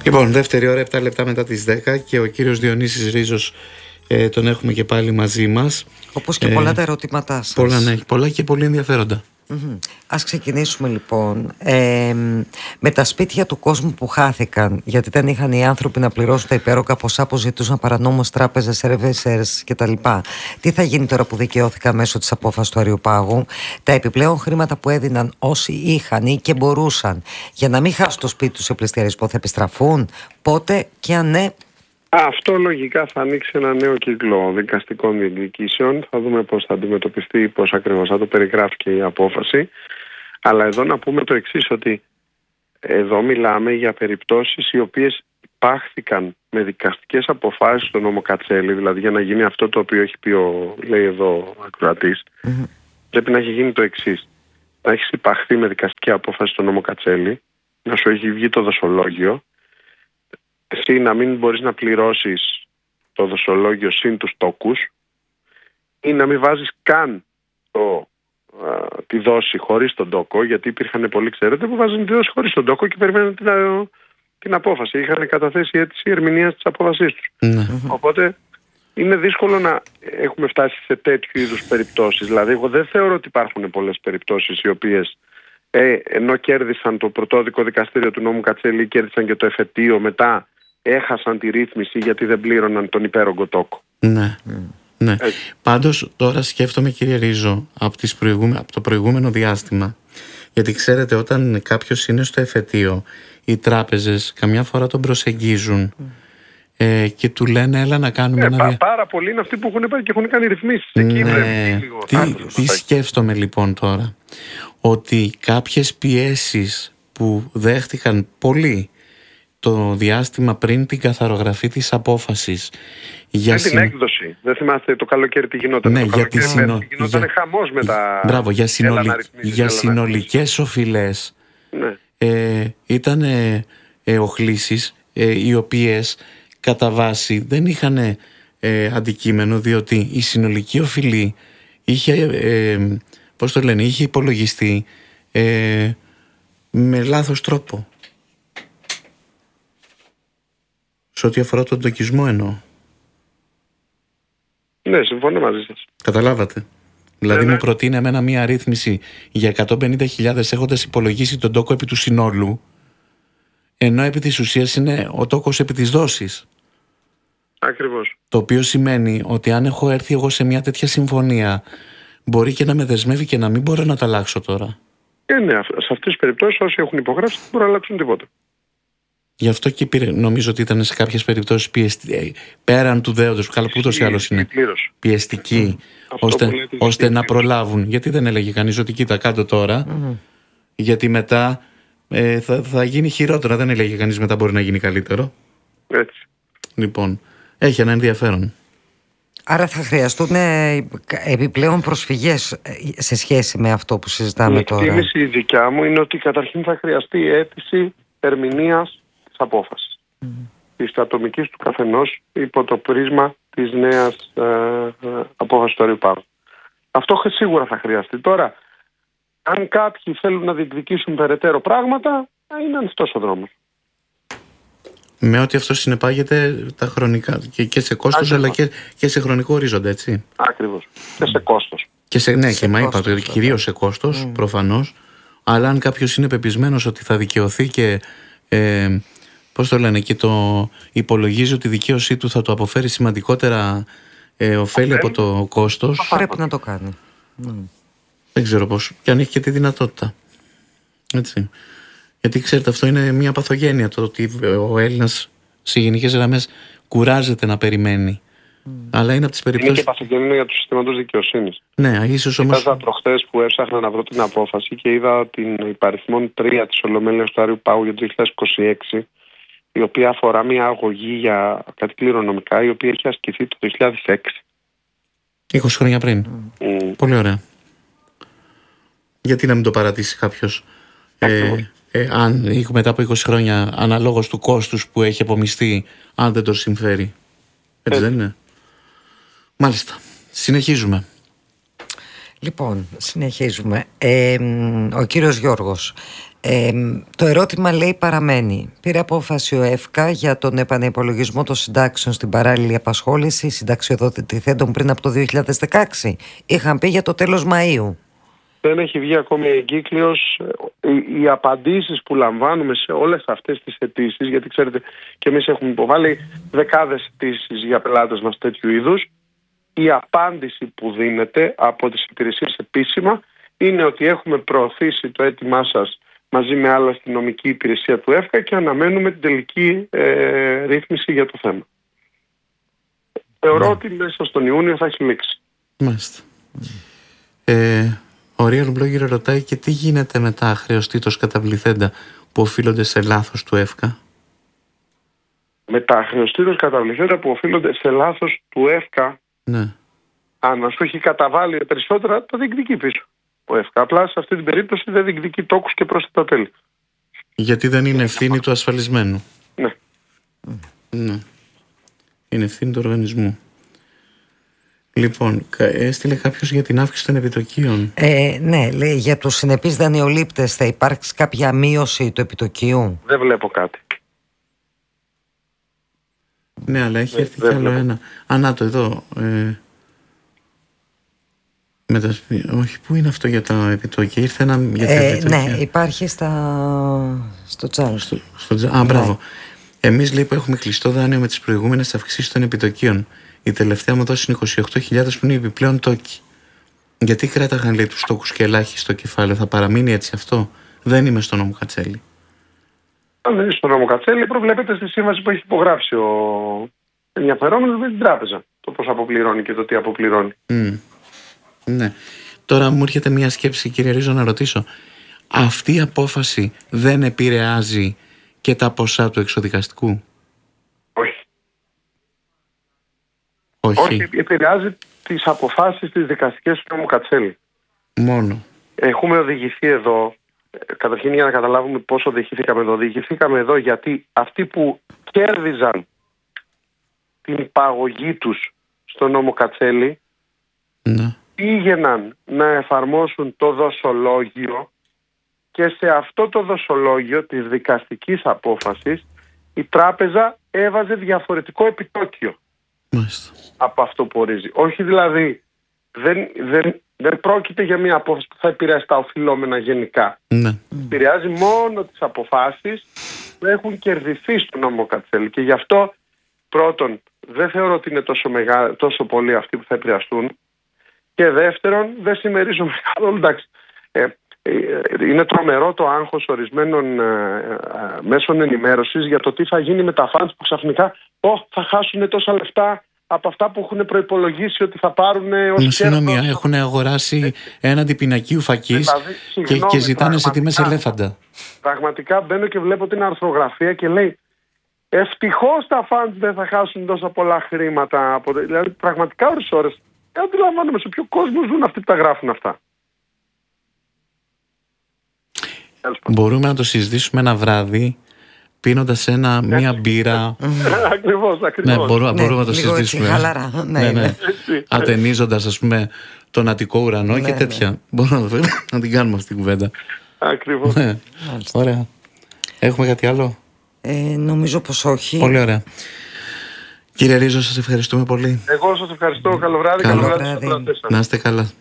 Λοιπόν, δεύτερη ώρα, 7 λεπτά μετά τις 10 και ο κύριος Διονύσης Ρίζος τον έχουμε και πάλι μαζί μας. Όπως και πολλά τα ερωτήματά σας. Πολλά, ναι, πολλά και πολύ ενδιαφέροντα. Ας ξεκινήσουμε λοιπόν με τα σπίτια του κόσμου που χάθηκαν, γιατί δεν είχαν οι άνθρωποι να πληρώσουν τα υπέρογκα ποσά που ζητούσαν παρανόμως τράπεζες, servicers κτλ. Τι θα γίνει τώρα που δικαιώθηκαν μέσω της απόφασης του Αριοπάγου? Τα επιπλέον χρήματα που έδιναν όσοι είχαν ή και μπορούσαν για να μην χάσουν το σπίτι τους σε πληστηριασμό θα επιστραφούν? Πότε και αν ναι? Αυτό λογικά θα ανοίξει ένα νέο κύκλο δικαστικών διεκδικήσεων. Θα δούμε πώς θα αντιμετωπιστεί, πώς ακριβώς θα το περιγράφει και η απόφαση. Αλλά εδώ να πούμε το εξής, ότι εδώ μιλάμε για περιπτώσεις οι οποίες υπάχθηκαν με δικαστικές αποφάσεις στο νόμο Κατσέλη, δηλαδή για να γίνει αυτό το οποίο έχει πει λέει εδώ ο ακροατής, πρέπει να έχει γίνει το εξής. Να έχεις υπαχθεί με δικαστική απόφαση στο νόμο Κατσέλη, να σου έχει βγει το δοσολόγιο, εσύ να μην μπορείς να πληρώσεις το δοσολόγιο συν τους τόκους ή να μην βάζεις καν τη δόση χωρίς τον τόκο, γιατί υπήρχαν πολλοί, ξέρετε, που βάζουν τη δόση χωρίς τον τόκο και περιμένουν την απόφαση. Είχαν καταθέσει αίτηση ερμηνείας της απόφασής τους. Οπότε είναι δύσκολο να έχουμε φτάσει σε τέτοιου είδους περιπτώσεις. Δηλαδή εγώ δεν θεωρώ ότι υπάρχουν πολλές περιπτώσεις οι οποίες ενώ κέρδισαν το πρωτόδικο δικαστήριο του νόμου Κατσέλη, κέρδισαν και το εφετείο, μετά έχασαν τη ρύθμιση γιατί δεν πλήρωναν τον υπέρογκο τόκο. Ναι. Ναι. Πάντως τώρα σκέφτομαι, κύριε Ρίζο, από το προηγούμενο διάστημα, γιατί ξέρετε όταν κάποιος είναι στο εφετείο, οι τράπεζες καμιά φορά τον προσεγγίζουν και του λένε έλα να κάνουμε πάρα πολλοί είναι αυτοί που έχουν πάει και έχουν κάνει ρυθμίσεις. Τι σκέφτομαι λοιπόν τώρα? Ότι κάποιες πιέσεις που δέχτηκαν πολλοί το διάστημα πριν την καθαρογραφή της απόφασης για την έκδοση. Δεν θυμάστε το καλοκαίρι τι γινόταν? Ναι, γινόταν χαμός με τα... Μπράβο, για συνολικές οφειλές. Ναι. Ήταν οχλήσεις οι οποίες κατά βάση δεν είχαν αντικείμενο, διότι η συνολική οφειλή είχε, είχε υπολογιστεί με λάθος τρόπο. Σε ό,τι αφορά τον τοκισμό εννοώ. Ναι, συμφωνώ μαζί σας. Καταλάβατε? Δηλαδή μου προτείνει εμένα μία αρρύθμιση για 150.000 έχοντας υπολογίσει τον τόκο επί του συνόλου, ενώ επί της ουσίας είναι ο τόκος επί της δόσης. Ακριβώς. Το οποίο σημαίνει ότι αν έχω έρθει εγώ σε μια τέτοια συμφωνία, μπορεί και να με δεσμεύει και να μην μπορώ να τα αλλάξω τώρα. Ναι, σε αυτές τις περιπτώσεις όσοι έχουν υπογράψει δεν μπορούν να αλλάξουν τίποτα. Γι' αυτό και νομίζω ότι ήταν σε κάποιες περιπτώσεις πέραν του δέοντος, που ούτως ή άλλως είναι πιεστική, ώστε να προλάβουν. Γιατί δεν έλεγε κανείς ότι κοίτα κάτω τώρα, γιατί μετά θα γίνει χειρότερο. Δεν έλεγε κανείς μετά μπορεί να γίνει καλύτερο. Έτσι. Λοιπόν, έχει ένα ενδιαφέρον. Άρα θα χρειαστούν επιπλέον προσφυγές σε σχέση με αυτό που συζητάμε τώρα? Η εκτίμηση δικιά μου είναι ότι καταρχήν θα χρειαστεί αίτηση ερμηνείας της απόφασης. Της ατομικής του καθενός υπό το πρίσμα της νέας απόφασης του Αριοπάγου. Αυτό σίγουρα θα χρειαστεί. Τώρα, αν κάποιοι θέλουν να διεκδικήσουν περαιτέρω πράγματα, είναι ανοιχτός ο δρόμος. Με ό,τι αυτό συνεπάγεται τα χρονικά και σε κόστος, αλλά και σε χρονικό ορίζοντα, έτσι. Ακριβώς. Και σε κόστος. Κυρίως σε κόστος, προφανώς. Αλλά αν κάποιος είναι πεπισμένος ότι θα δικαιωθεί και και το υπολογίζει ότι η δικαίωσή του θα του αποφέρει σημαντικότερα ωφέλη από το κόστος, πρέπει να το κάνει. Δεν ξέρω πώς. Και αν έχει και τη δυνατότητα. Έτσι. Γιατί ξέρετε, αυτό είναι μια παθογένεια, το ότι ο Έλληνας σε γενικές γραμμές κουράζεται να περιμένει. Αλλά είναι από τις περιπτώσεις. Είναι και παθογένεια για τους συστήματος δικαιοσύνης. Ναι, ίσως όμως. Κοιτάζα προχθές που έψαχνα να βρω την απόφαση και είδα την υπαριθμόν 3 της Ολομέλειας του Αριοπάγου για το 2026, η οποία αφορά μια αγωγή για κάτι κληρονομικά, η οποία έχει ασκηθεί το 2006. 20 χρόνια πριν. Πολύ ωραία. Γιατί να μην το παρατήσει κάποιος? Αν μετά από 20 χρόνια, αναλόγως του κόστους που έχει απομειστεί, αν δεν το συμφέρει. Έτσι δεν είναι? Μάλιστα. Συνεχίζουμε. Λοιπόν, συνεχίζουμε. Ο κύριος Γιώργος, Το ερώτημα, λέει, παραμένει. Πήρε απόφαση ο ΕΦΚΑ για τον επανεπολογισμό των συντάξεων στην παράλληλη απασχόληση συνταξιοδοτηθέντων πριν από το 2016. Είχαν πει για το τέλος Μαΐου. Δεν έχει βγει ακόμη εγκύκλειος. Οι απαντήσεις που λαμβάνουμε σε όλες αυτές τις αιτήσεις, γιατί ξέρετε και εμείς έχουμε υποβάλει δεκάδες αιτήσεις για πελάτες μας τέτοιου είδους, η απάντηση που δίνεται από τις υπηρεσίες επίσημα είναι ότι έχουμε προωθήσει το αίτημά σας μαζί με άλλα στην νομική υπηρεσία του ΕΦΚΑ και αναμένουμε την τελική ρύθμιση για το θέμα. Θεωρώ ότι μέσα στον Ιούνιο θα έχει λήξει. Μάλιστα. Ο Real Blogger ρωτάει και τι γίνεται με τα αχρεωστήτως καταβληθέντα που οφείλονται σε λάθος του ΕΦΚΑ. Με τα αχρεωστήτως καταβληθέντα που οφείλονται σε λάθος του ΕΦΚΑ, ναι. Αν σου έχει καταβάλει περισσότερα, το διεκδικεί πίσω ο ΕΦΚΑ. Απλά σε αυτή την περίπτωση δεν διεκδικεί τόκους και πρόσθετα τέλη. Γιατί δεν είναι ευθύνη του ασφαλισμένου. Ναι. Ναι. Είναι ευθύνη του οργανισμού. Λοιπόν, έστειλε κάποιος για την αύξηση των επιτοκίων. Ναι, λέει, για τους συνεπείς δανειολήπτες θα υπάρξει κάποια μείωση του επιτοκίου. Δεν βλέπω κάτι. Ναι, αλλά έχει έρθει κι άλλο ένα. Να το εδώ. Όχι, πού είναι αυτό για τα επιτόκια? Ήρθε ένα για τα επιτόκια. Ναι, υπάρχει στο chat. Μπράβο. Εμείς, λέει, που έχουμε κλειστό δάνειο με τις προηγούμενες αυξήσεις των επιτοκίων. Η τελευταία μου δόση είναι 28.000 που είναι επιπλέον τόκοι. Γιατί κράταγαν, λέει, τους τόκους και ελάχιστο κεφάλαιο? Θα παραμείνει έτσι αυτό? Δεν είμαι στο νόμο Κατσέλη. Αν δεν είσαι στο νόμο Κατσέλη, προβλέπεται στη σύμβαση που έχει υπογράψει ο ενδιαφερόμενος με την τράπεζα. Το πώς αποπληρώνει και το τι αποπληρώνει. Ναι. Τώρα μου έρχεται μια σκέψη, κύριε Ρίζο, να ρωτήσω. Αυτή η απόφαση δεν επηρεάζει και τα ποσά του εξοδικαστικού? Όχι, επηρεάζει τις αποφάσεις της δικαστικές του νόμου Κατσέλη. Μόνο. Έχουμε οδηγηθεί εδώ, καταρχήν για να καταλάβουμε πώς οδηγηθήκαμε εδώ. Οδηγηθήκαμε εδώ γιατί αυτοί που κέρδιζαν την παγωγή τους στο νόμο Κατσέλη, ναι, πήγαιναν να εφαρμόσουν το δοσολόγιο και σε αυτό το δοσολόγιο της δικαστικής απόφασης η τράπεζα έβαζε διαφορετικό επιτόκιο. Μάλιστα. Από αυτό που ορίζει. Όχι δηλαδή, δεν πρόκειται για μια απόφαση που θα επηρεάσει τα οφειλόμενα γενικά. Ναι. Επηρεάζει μόνο τις αποφάσεις που έχουν κερδιθεί στο νόμο Κατσέλη. Και γι' αυτό, πρώτον, δεν θεωρώ ότι είναι τόσο πολλοί αυτοί που θα επηρεαστούν. Και δεύτερον, δεν συμμερίζομαι καθόλου. Εντάξει, είναι τρομερό το άγχος ορισμένων μέσων ενημέρωσης για το τι θα γίνει με τα φαντς που ξαφνικά θα χάσουν τόσα λεφτά από αυτά που έχουν προϋπολογίσει ότι θα πάρουν ως συγγνώμη, έχουν αγοράσει έναντι πινακίου φακής δηλαδή, και ζητάνε σε τιμές ελέφαντα. Πραγματικά μπαίνω και βλέπω την αρθρογραφία και λέει ευτυχώς τα φαντς δεν θα χάσουν τόσα πολλά χρήματα. Δηλαδή πραγματικά ώρες δεν αντιλαμβάνομαι σε ποιο κόσμο ζουν αυτοί που τα γράφουν αυτά. Μπορούμε να το συζητήσουμε ένα βράδυ πίνοντας μία μπύρα. Ακριβώς. Ναι, μπορούμε να το συζητήσουμε. Χαλαρά. Ναι. Ατενίζοντας, ας πούμε, τον Αττικό ουρανό και τέτοια. Μπορούμε να την κάνουμε αυτή την κουβέντα. Ακριβώς. Ωραία. Έχουμε κάτι άλλο? Νομίζω πως όχι. Πολύ ωραία. Κύριε Ρίζο, σας ευχαριστούμε πολύ. Εγώ σας ευχαριστώ. Καλό βράδυ. Να είστε καλά.